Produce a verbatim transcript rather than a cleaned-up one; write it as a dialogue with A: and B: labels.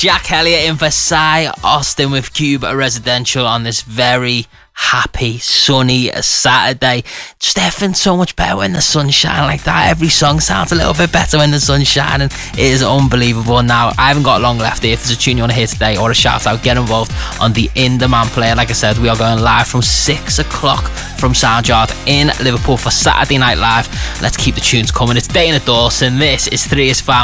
A: Jack Elliott in for Cy Austin with Cuba Residential on this very happy, sunny Saturday. Just everything's so much better when the sun's shining like that. Every song sounds a little bit better when the sun's shining. It is unbelievable. Now, I haven't got long left here. If there's a tune you want to hear today or a shout out, get involved on the In Demand player. Like I said, we are going live from six o'clock from Soundyard in Liverpool for Saturday Night Live. Let's keep the tunes coming. It's Dana Dawson. This is three is Fam.